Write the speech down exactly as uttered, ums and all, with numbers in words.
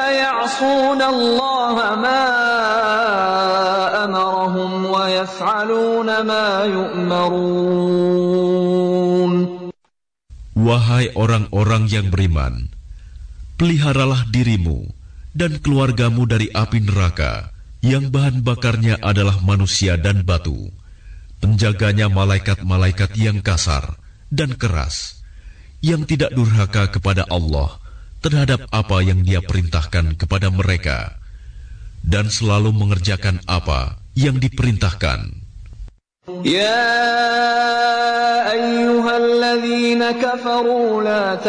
يعصون الله ما أمرهم ويفعلون ما يؤمرون. Wahai orang-orang yang beriman, peliharalah dirimu dan keluargamu dari api neraka yang bahan bakarnya adalah manusia dan batu. Penjaganya malaikat-malaikat yang kasar dan keras, yang tidak durhaka kepada Allah terhadap apa yang Dia perintahkan kepada mereka, dan selalu mengerjakan apa yang diperintahkan. يا أيها الذين كفروا لا